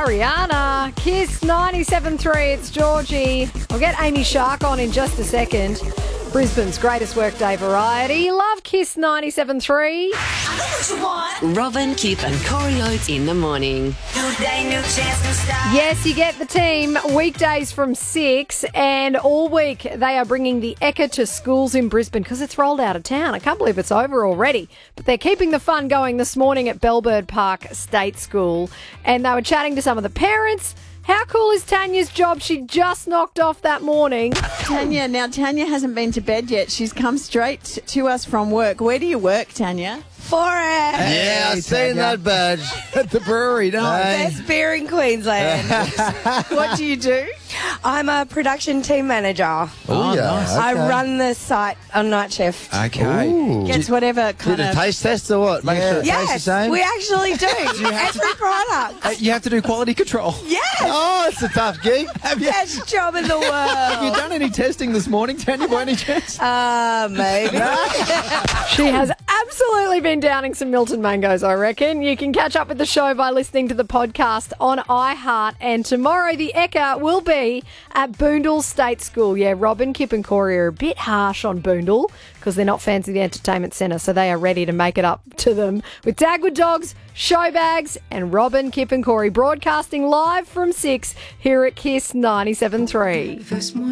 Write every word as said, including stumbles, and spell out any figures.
Ariana. Kiss ninety-seven point three, it's Georgie. I'll get Amy Shark on in just a second. Brisbane's greatest workday variety. Love Kiss ninety-seven point three. Robin, Kip and Corey Oates in the morning. Yes, you get the team weekdays from six, and all week they are bringing the Ekka to schools in Brisbane because it's rolled out of town. I can't believe it's over already. But they're keeping the fun going this morning at Bellbird Park State School, and they were chatting to some of the parents. How cool is Tanya's job? She just knocked off that morning. Tanya, now Tanya hasn't been to bed yet. She's come straight to us from work. Where do you work, Tanya? For it. Yeah, I've seen that badge. At the brewery, no. Best beer in Queensland. What do you do? I'm a production team manager. Oh, yeah. nice. I okay. run the site on night shift. Okay. Ooh. Gets whatever kind Did a of... taste test or what? Make Yeah. sure it tastes the Yes, same? we actually do. Every product. Uh, you have to do quality control. Yes. Oh, it's a tough gig. Have you, Best job in the have you world. done any testing this morning, Tanya, by any chance? Uh, maybe. She has absolutely been downing some Milton mangoes, I reckon. You can catch up with the show by listening to the podcast on iHeart. And tomorrow, the Ekka will be at Boondall State School. Yeah, Robin, Kip and Corey are a bit harsh on Boondall because they're not fans of the entertainment centre, so they are ready to make it up to them with Dagwood Dogs, Showbags, and Robin, Kip and Corey broadcasting live from six here at Kiss ninety-seven point three.